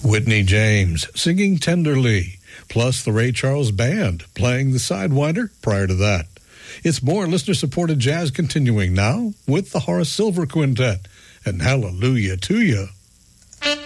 Whitney James singing Tenderly, plus the Ray Charles Band playing the Sidewinder prior to that. It's more listener-supported jazz continuing now with the Horace Silver Quintet and Hallelujah to You.